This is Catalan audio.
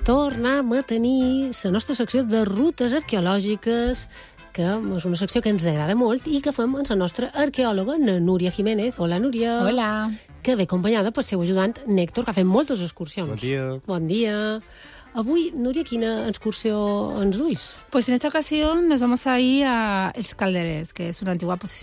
tornem a tenir la nostra secció de rutes arqueològiques, que és una secció que ens agrada molt i que fem amb la nostra arqueòloga, Núria Jiménez. Hola, Núria. Hola. Que ve acompanyada pel seu ajudant, Néctor, que ha fet moltes excursions. Bon dia. Bon dia. Avui, Núria, quina excursió ens duis? Pues en esta ocasión nos vamos a ir a Els Calderers, que es una antigua posición